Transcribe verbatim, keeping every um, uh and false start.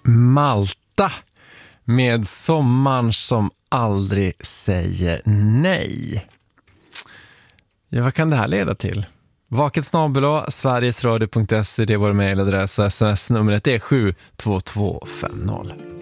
Malta med sommaren som aldrig säger nej. Ja, vad kan det här leda till? Vaket snabel-a sverigesradio punkt se, det är vår mejladress och sms-numret är sju två två fem noll.